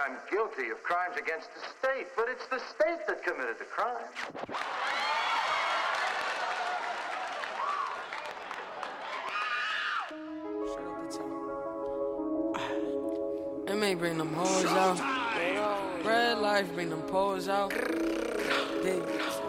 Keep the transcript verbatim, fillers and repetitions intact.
I'm guilty of crimes against the state, but it's the state that committed the crime. It may bring them hoes out. Red life bring them poles out. They